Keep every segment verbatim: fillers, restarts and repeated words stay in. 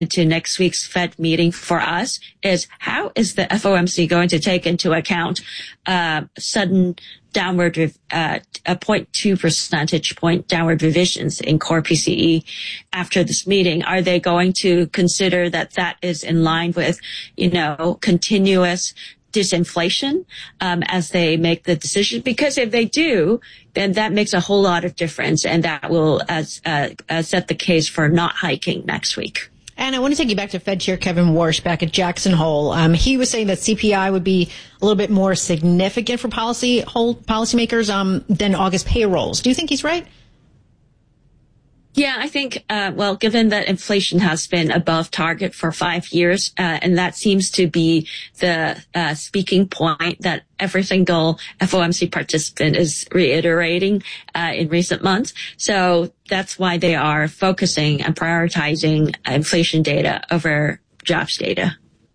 into next week's Fed meeting for us is how is the F O M C going to take into account uh, sudden downward, uh, a zero point two percentage point downward revisions in core P C E after this meeting? Are they going to consider that that is in line with, you know, continuous disinflation um, as they make the decision? Because if they do, then that makes a whole lot of difference, and that will uh, uh, uh, set the case for not hiking next week. And I want to take you back to Fed Chair Kevin Warsh back at Jackson Hole. Um, he was saying that C P I would be a little bit more significant for policy hold, policymakers um, than August payrolls. Do you think he's right? Yeah, I think, uh, well, given that inflation has been above target for five years, uh, and that seems to be the uh, speaking point that every single F O M C participant is reiterating uh, in recent months. So that's why they are focusing and prioritizing inflation data over jobs data.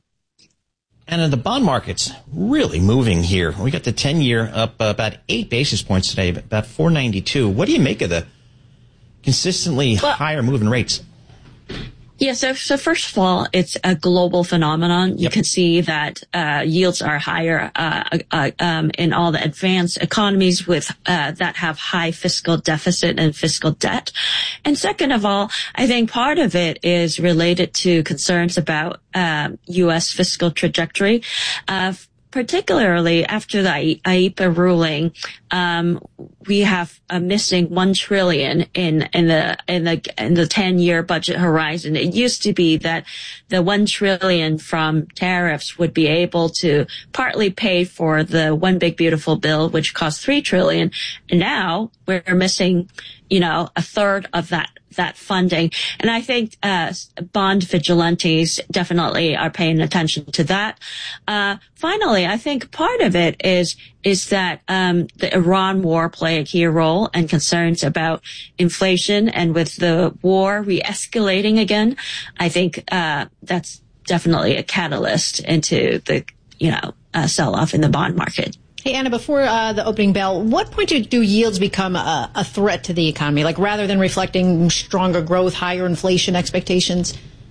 And in the bond markets, really moving here. We got the ten-year up uh, about eight basis points today, about four ninety-two. What do you make of the consistently well, higher moving rates? Yeah, so, so first of all, it's a global phenomenon. You yep. can see that uh, yields are higher uh, uh, um, in all the advanced economies with uh, that have high fiscal deficit and fiscal debt. And second of all, I think part of it is related to concerns about um, U S fiscal trajectory. Uh, Particularly after the I E P A ruling, um, we have a missing one trillion in in the in the in the ten-year budget horizon. It used to be that the one trillion from tariffs would be able to partly pay for the One Big Beautiful Bill, which cost three trillion. And now we're missing, you know, a third of that. that funding. And I think uh bond vigilantes definitely are paying attention to that. Uh finally, I think part of it is is that um the Iran war play a key role, and concerns about inflation, and with the war re-escalating again, I think uh that's definitely a catalyst into the, you know, uh, sell-off in the bond market. Hey, Anna, before uh, the opening bell, what point do, do yields become a, a threat to the economy? Like, rather than reflecting stronger growth, higher inflation expectations?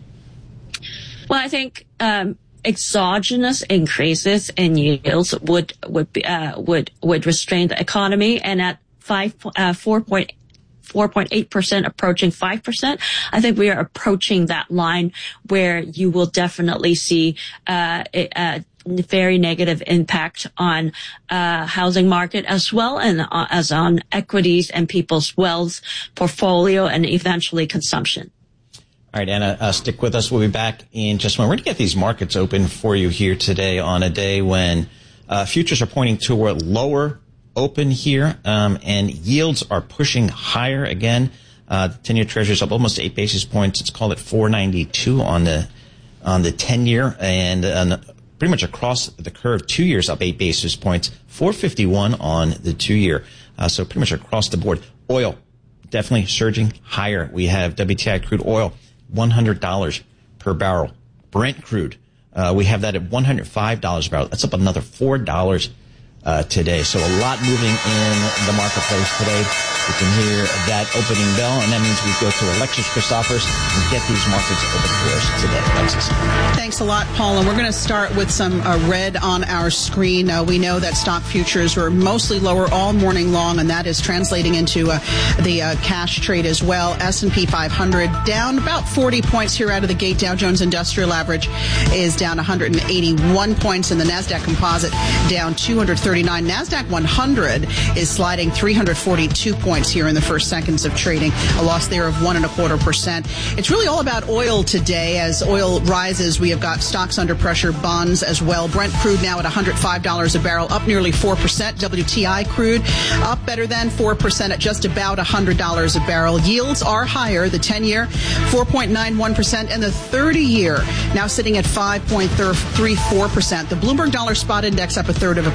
Well, I think um, exogenous increases in yields would would be, uh, would would restrain the economy, and at five uh, four point. four point eight percent approaching five percent. I think we are approaching that line where you will definitely see uh, a, a very negative impact on uh housing market as well, and uh, as on equities and people's wealth portfolio, and eventually consumption. All right, Anna, uh, stick with us. We'll be back in just a moment. We're going to get these markets open for you here today on a day when uh futures are pointing to a lower open here, um, and yields are pushing higher again. Uh, the ten-year Treasury is up almost eight basis points. It's called at four ninety-two on the on the ten-year, and uh, pretty much across the curve, two years up eight basis points, four fifty-one on the two-year. Uh, so pretty much across the board. Oil definitely surging higher. We have W T I crude oil, one hundred dollars per barrel. Brent crude, uh, we have that at one hundred five dollars a barrel. That's up another four dollars Uh, today. So a lot moving in the marketplace today. We can hear that opening bell, and that means we go to Alexis Christophers and get these markets open for us today. Alexis. Thanks a lot, Paul. And we're going to start with some uh, red on our screen. Uh, we know that stock futures were mostly lower all morning long, and that is translating into uh, the uh, cash trade as well. S and P five hundred down about forty points here out of the gate. Dow Jones Industrial Average is down one hundred eighty-one points, and the NASDAQ Composite down two hundred thirty-nine. NASDAQ one hundred is sliding three hundred forty-two points here in the first seconds of trading, a loss there of one and a quarter percent. It's really all about oil today. As oil rises, we have got stocks under pressure, bonds as well. Brent crude now at one hundred five dollars a barrel, up nearly four percent. W T I crude up better than four percent at just about one hundred dollars a barrel. Yields are higher. The ten-year, four point nine one percent, and the thirty-year now sitting at five point three four percent. The Bloomberg Dollar Spot Index up a third of a percent at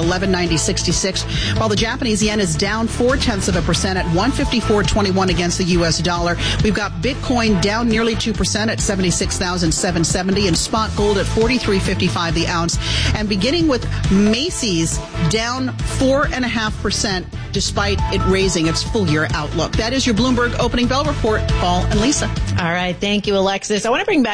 eleven ninety sixty-six, while the Japanese yen is down four tenths of a percent at one fifty-four twenty-one against the U S dollar. We've got Bitcoin down nearly two percent at seventy-six thousand seven hundred seventy and spot gold at forty-three fifty-five the ounce. And beginning with Macy's down four and a half percent despite it raising its full year outlook. That is your Bloomberg Opening Bell Report. Paul and Lisa. All right. Thank you, Alexis. I want to bring back